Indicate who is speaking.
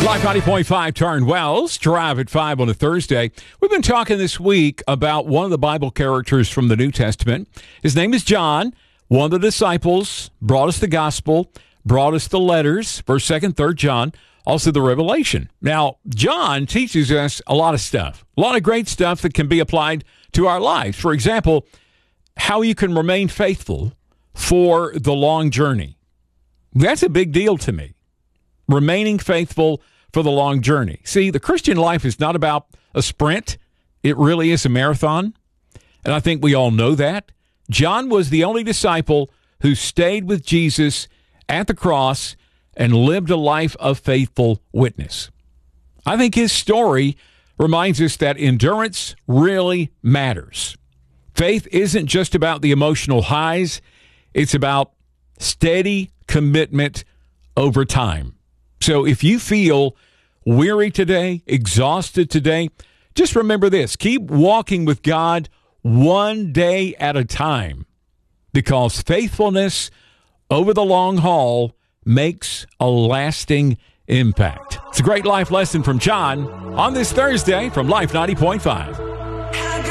Speaker 1: Life 90.5 Turn Wells, Drive at 5 on a Thursday. We've been talking this week about one of the Bible characters from the New Testament. His name is John, one of the disciples, brought us the gospel, brought us the letters, 1st, 2nd, 3rd John, also the Revelation. Now, John teaches us a lot of stuff, a lot of great stuff that can be applied to our lives. For example, how you can remain faithful for the long journey. That's a big deal to me. Remaining faithful for the long journey. See, the Christian life is not about a sprint. It really is a marathon. And I think we all know that. John was the only disciple who stayed with Jesus at the cross and lived a life of faithful witness. I think his story reminds us that endurance really matters. Faith isn't just about the emotional highs. It's about steady commitment over time. So if you feel weary today, exhausted today, just remember this. Keep walking with God one day at a time, because faithfulness over the long haul makes a lasting impact. It's a great life lesson from John on this Thursday from Life 90.5.